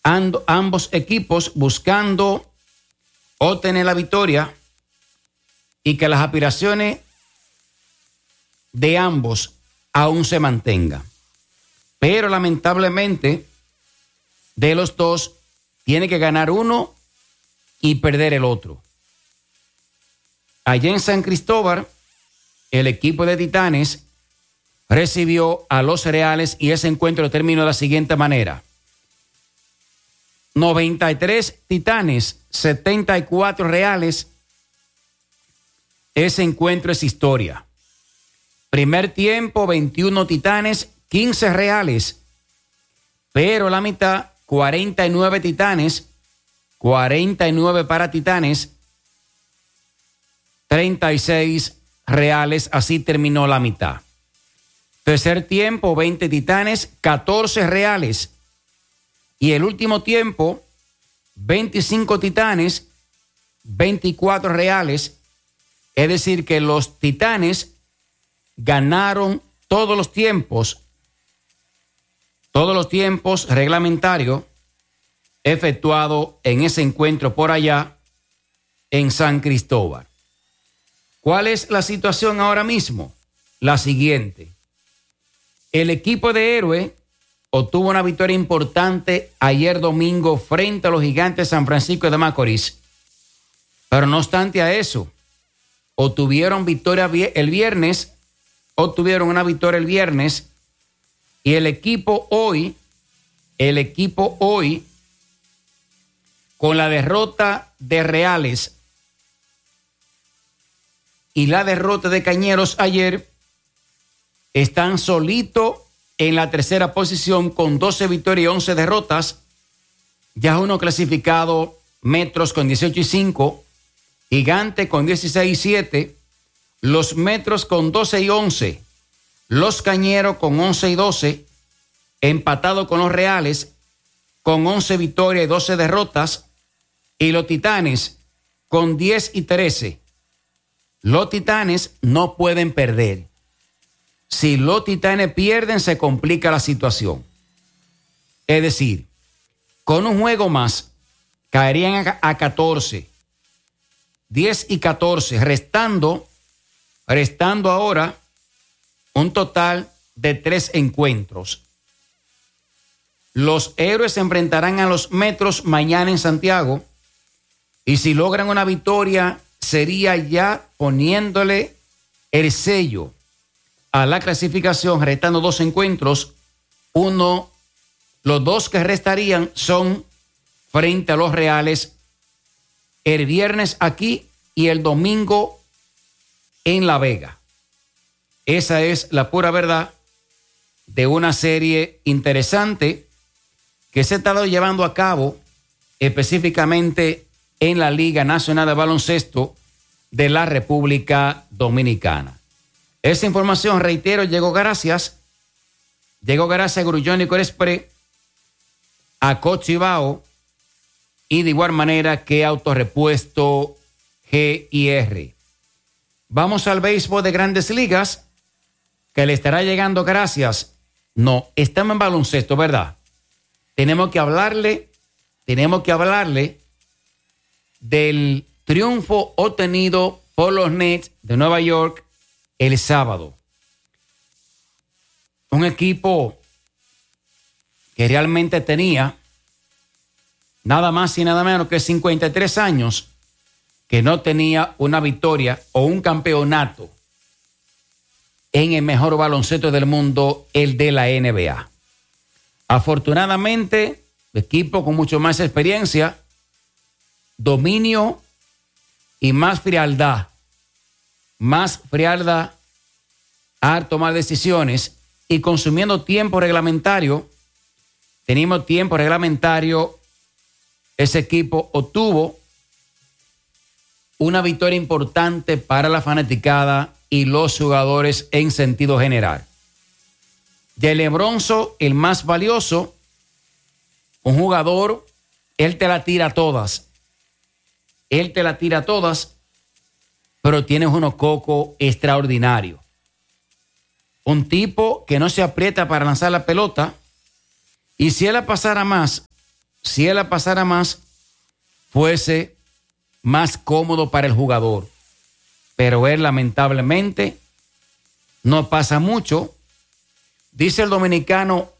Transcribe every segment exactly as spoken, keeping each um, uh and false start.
ando, ambos equipos buscando obtener la victoria y que las aspiraciones de ambos aún se mantengan. Pero lamentablemente, de los dos, tiene que ganar uno y perder el otro. Allá en San Cristóbal, el equipo de Titanes recibió a los Reales y ese encuentro terminó de la siguiente manera. noventa y tres Titanes, setenta y cuatro Reales. Ese encuentro es historia. Primer tiempo, veintiuno Titanes, quince Reales. Pero la mitad, cuarenta y nueve Titanes, cuarenta y nueve para Titanes, treinta y seis Reales. Así terminó la mitad. Tercer tiempo, veinte Titanes, catorce Reales. Y el último tiempo, veinticinco Titanes, veinticuatro Reales. Es decir, que los Titanes ganaron todos los tiempos, todos los tiempos reglamentarios efectuados en ese encuentro por allá en San Cristóbal. ¿Cuál es la situación ahora mismo? La siguiente. El equipo de Héroe obtuvo una victoria importante ayer domingo frente a los Gigantes de San Francisco de Macorís. Pero no obstante a eso, obtuvieron victoria el viernes, obtuvieron una victoria el viernes y el equipo hoy, el equipo hoy, con la derrota de Reales y la derrota de Cañeros ayer, están solitos en la tercera posición con doce victorias y once derrotas. Ya uno clasificado, Metros con dieciocho y cinco, Gigante con dieciséis y siete, los Metros con doce y once, los Cañeros con once y doce, empatado con los Reales con once victorias y doce derrotas, y los Titanes con diez y trece. Los Titanes no pueden perder. Si los Titanes pierden, se complica la situación. Es decir, con un juego más, caerían a, a catorce. diez y catorce, restando, restando ahora un total de tres encuentros. Los Héroes se enfrentarán a los Metros mañana en Santiago y si logran una victoria, sería ya poniéndole el sello a la clasificación, restando dos encuentros. Uno, los dos que restarían son frente a los Reales el viernes aquí y el domingo en La Vega. Esa es la pura verdad de una serie interesante que se ha estado llevando a cabo específicamente en la Liga Nacional de Baloncesto de la República Dominicana. Esa información, reitero, llegó gracias, llegó gracias a Grullón y Corespre, a Cochibao y de igual manera que Autorepuesto G I R. Vamos al béisbol de Grandes Ligas, que le estará llegando gracias. No, estamos en baloncesto, ¿verdad? Tenemos que hablarle, tenemos que hablarle del triunfo obtenido por los Nets de Nueva York el sábado. Un equipo que realmente tenía nada más y nada menos que cincuenta y tres años que no tenía una victoria o un campeonato en el mejor baloncesto del mundo, el de la N B A. Afortunadamente, el equipo con mucho más experiencia, dominio y más frialdad, más frialdad a tomar decisiones y consumiendo tiempo reglamentario. Tenemos tiempo reglamentario. Ese equipo obtuvo una victoria importante para la fanaticada y los jugadores en sentido general. Jalen Bronson, el más valioso, un jugador, él te la tira todas. Él te la tira todas, pero tienes unos cocos extraordinarios. Un tipo que no se aprieta para lanzar la pelota, y si él la pasara más, si él la pasara más, fuese más cómodo para el jugador. Pero él lamentablemente no pasa mucho. Dice el dominicano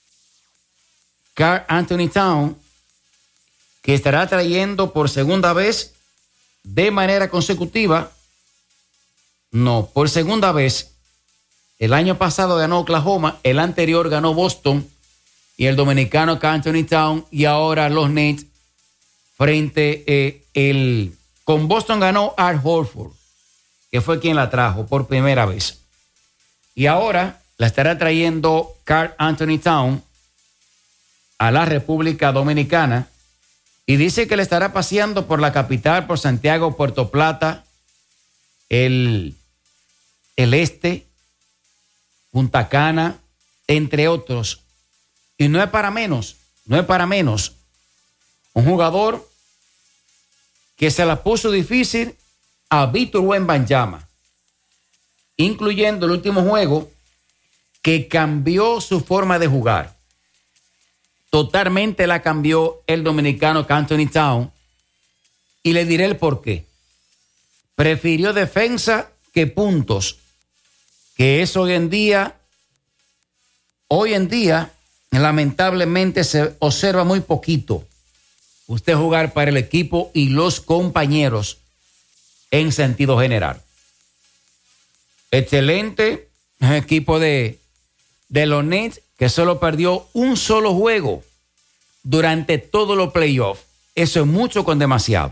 Karl Anthony Towns que estará trayendo por segunda vez de manera consecutiva, no, por segunda vez. El año pasado ganó Oklahoma, el anterior ganó Boston y el dominicano Karl Anthony Towns, y ahora los Nets frente eh, el con Boston ganó Al Horford, que fue quien la trajo por primera vez. Y ahora la estará trayendo Karl Anthony Towns a la República Dominicana, y dice que le estará paseando por la capital, por Santiago, Puerto Plata, el, el este, Punta Cana, entre otros. Y no es para menos, no es para menos. Un jugador que se la puso difícil a Víctor Wembanyama, incluyendo el último juego, que cambió su forma de jugar. Totalmente la cambió el dominicano Anthony Towns, y le diré el por qué. Prefirió defensa que puntos, que es hoy en día, hoy en día, lamentablemente se observa muy poquito. Usted jugar para el equipo y los compañeros en sentido general. Excelente equipo de, de los Nets, que solo perdió un solo juego durante todos los playoffs. Eso es mucho con demasiado.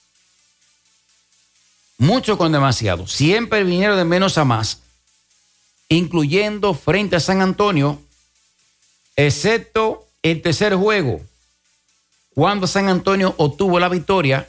Mucho con demasiado. Siempre vinieron de menos a más, incluyendo frente a San Antonio, excepto el tercer juego, cuando San Antonio obtuvo la victoria.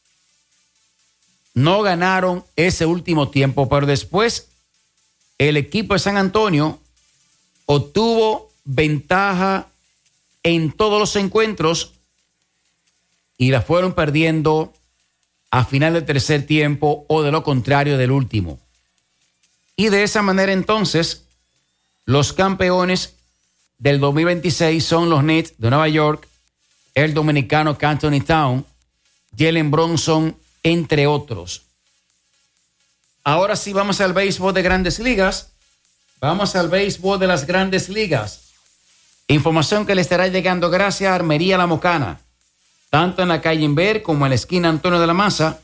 No ganaron ese último tiempo, pero después el equipo de San Antonio obtuvo ventaja en todos los encuentros y la fueron perdiendo a final del tercer tiempo, o de lo contrario del último. Y de esa manera entonces los campeones del dos mil veintiséis son los Nets de Nueva York, el dominicano Anthony Towns, Jalen Brunson, entre otros. Ahora sí vamos al béisbol de Grandes Ligas. Vamos al béisbol de las Grandes Ligas. Información que le estará llegando gracias a Armería La Mocana, tanto en la calle Inver como en la esquina Antonio de la Maza.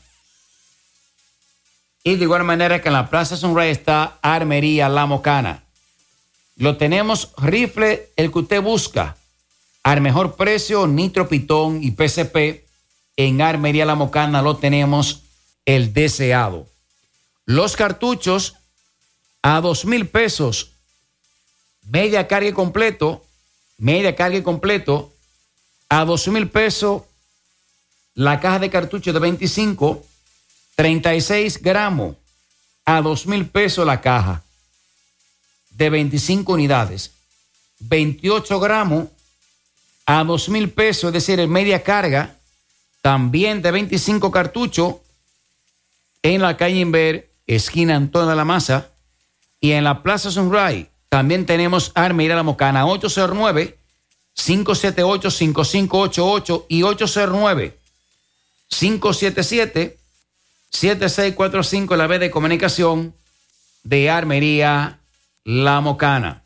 Y de igual manera que en la Plaza Sunrise está Armería La Mocana. Lo tenemos rifle, el que usted busca, al mejor precio, nitro, pitón y P C P. En Armería La Mocana lo tenemos el deseado. Los cartuchos a dos mil pesos, media carga y completo, media carga y completo, a dos mil pesos, la caja de cartuchos de veinticinco, treinta y seis gramos, a dos mil pesos la caja de veinticinco unidades, veintiocho gramos, a dos mil pesos, es decir, en media carga, también de veinticinco cartuchos, en la calle Inver, esquina Antonio de la Maza, y en la Plaza Sunrise también tenemos Armería La Mocana, ocho cero nueve, cinco siete ocho, cinco cinco ocho ocho y ocho cero nueve, cinco siete siete, siete seis cuatro cinco, la vía de comunicación de Armería La Mocana.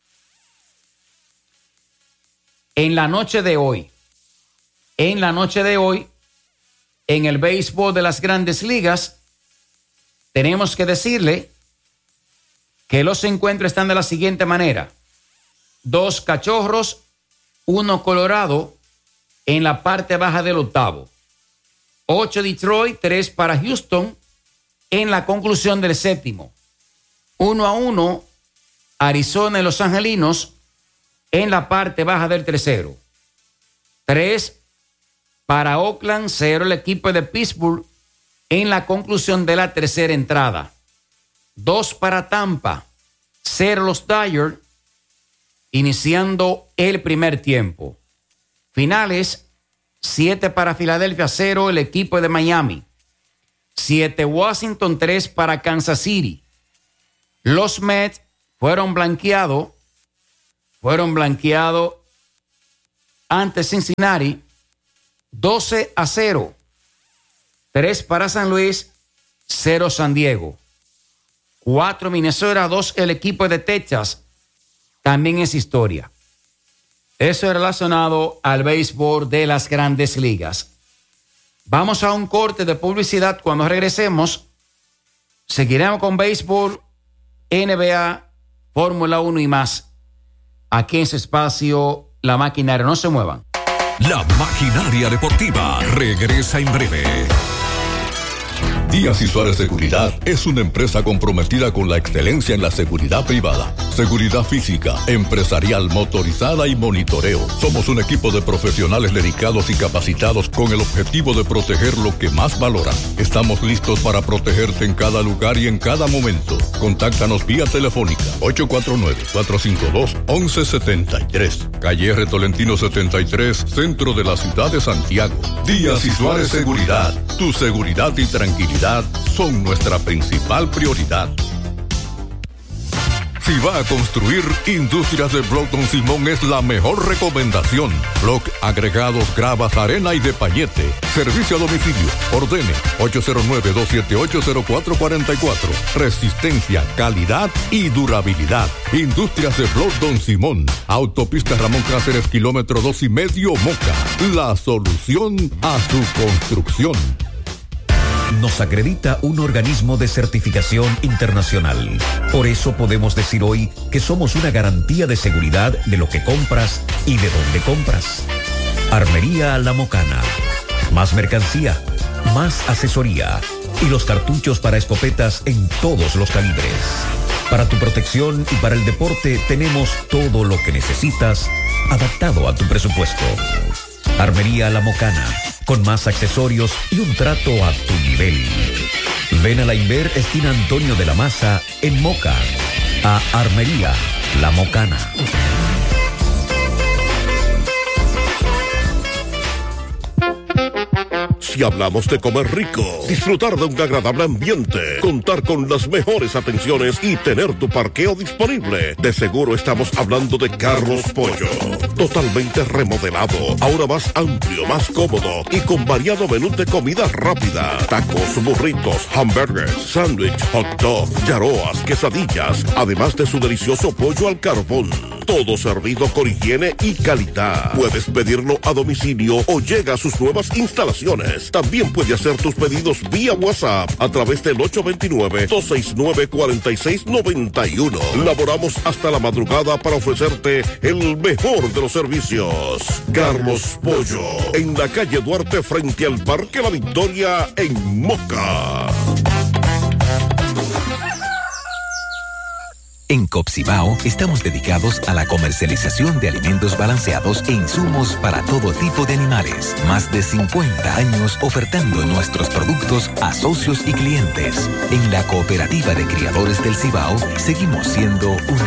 En la noche de hoy, en la noche de hoy, en el béisbol de las Grandes Ligas, tenemos que decirle que los encuentros están de la siguiente manera: dos Cachorros, uno Colorado en la parte baja del octavo, ocho Detroit, tres para Houston en la conclusión del séptimo, uno a uno Arizona y Los Angelinos en la parte baja del tercero, tres para Oakland, cero el equipo de Pittsburgh en la conclusión de la tercera entrada, dos para Tampa, cero los Dodgers, iniciando el primer tiempo. Finales, siete para Filadelfia, cero el equipo de Miami, siete Washington, tres para Kansas City. Los Mets fueron blanqueados, fueron blanqueados ante Cincinnati, doce a cero. tres para San Luis, cero San Diego. cuatro Minnesota, dos el equipo de Texas. También es historia. Eso es relacionado al béisbol de las grandes ligas. Vamos a un corte de publicidad. Cuando regresemos, seguiremos con béisbol, N B A, Fórmula uno y más. Aquí en su espacio, La Maquinaria. No se muevan. La Maquinaria Deportiva regresa en breve. Díaz y Suárez Seguridad es una empresa comprometida con la excelencia en la seguridad privada, seguridad física, empresarial, motorizada y monitoreo. Somos un equipo de profesionales dedicados y capacitados con el objetivo de proteger lo que más valoran. Estamos listos para protegerte en cada lugar y en cada momento. Contáctanos vía telefónica ocho cuatro nueve, cuatro cinco dos, once setenta y tres. Calle R. Tolentino setenta y tres, centro de la ciudad de Santiago. Díaz y Suárez Seguridad. Tu seguridad y tranquilidad son nuestra principal prioridad. Si va a construir, Industrias de Block Don Simón es la mejor recomendación. Block, agregados, gravas, arena y de payete. Servicio a domicilio. Ordene ocho cero nueve, dos siete ocho, cero cuatro cuatro cuatro. Resistencia, calidad y durabilidad. Industrias de Block Don Simón. Autopista Ramón Cáceres, kilómetro dos y medio, Moca. La solución a su construcción. Nos acredita un organismo de certificación internacional. Por eso podemos decir hoy que somos una garantía de seguridad de lo que compras y de dónde compras. Armería La Mocana. Más mercancía, más asesoría y los cartuchos para escopetas en todos los calibres. Para tu protección y para el deporte tenemos todo lo que necesitas adaptado a tu presupuesto. Armería La Mocana, con más accesorios y un trato a tu nivel. Ven a la Inver esquina Antonio de la Maza en Moca, a Armería La Mocana. Si hablamos de comer rico, disfrutar de un agradable ambiente, contar con las mejores atenciones y tener tu parqueo disponible, de seguro estamos hablando de Carlos Pollo. Totalmente remodelado, ahora más amplio, más cómodo y con variado menú de comida rápida. Tacos, burritos, hamburgers, sándwich, hot dog, yaroas, quesadillas, además de su delicioso pollo al carbón. Todo servido con higiene y calidad. Puedes pedirlo a domicilio o llega a sus nuevas instalaciones. También puede hacer tus pedidos vía WhatsApp a través del ocho dos nueve, dos seis nueve, cuatro seis nueve uno. Laboramos hasta la madrugada para ofrecerte el mejor de los servicios. Carlos Pollo, en la calle Duarte frente al Parque La Victoria en Moca. En Copcibao estamos dedicados a la comercialización de alimentos balanceados e insumos para todo tipo de animales. Más de cincuenta años ofertando nuestros productos a socios y clientes. En la Cooperativa de Criadores del Cibao seguimos siendo una